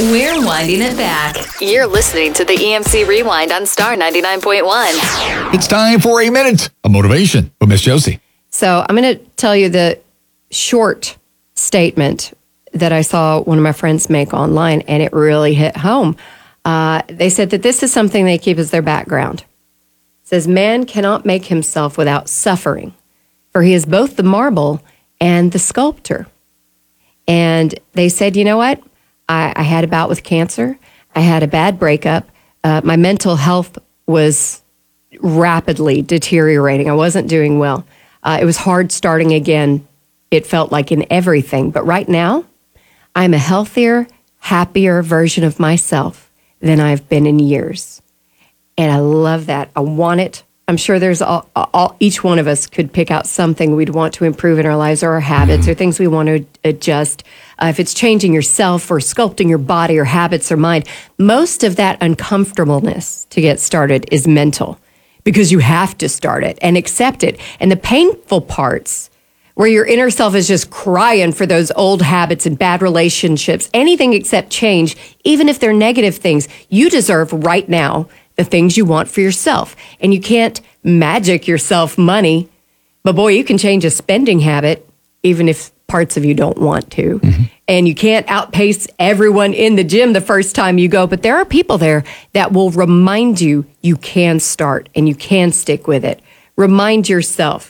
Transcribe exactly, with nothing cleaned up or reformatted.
We're winding it back. You're listening to the E M C Rewind on Star ninety-nine point one. It's time for a minute of motivation with Miss Josie. So I'm going to tell you the short statement that I saw one of my friends make online, and it really hit home. Uh, they said that this is something they keep as their background. It says, man cannot make himself without suffering, for he is both the marble and the sculptor. And they said, you know what? I, I had a bout with cancer. I had a bad breakup. Uh, my mental health was rapidly deteriorating. I wasn't doing well. Uh, it was hard starting again. It felt like in everything. But right now, I'm a healthier, happier version of myself than I've been in years. And I love that. I want it. I'm sure there's all, all, each one of us could pick out something we'd want to improve in our lives, or our habits, or things we want to adjust. Uh, if it's changing yourself or sculpting your body or habits or mind, most of that uncomfortableness to get started is mental, because you have to start it and accept it. And the painful parts where your inner self is just crying for those old habits and bad relationships, anything except change, even if they're negative things, you deserve right now the things you want for yourself. And you can't magic yourself money, but boy, you can change a spending habit, even if parts of you don't want to. Mm-hmm. And you can't outpace everyone in the gym the first time you go, but there are people there that will remind you you can start and you can stick with it. Remind yourself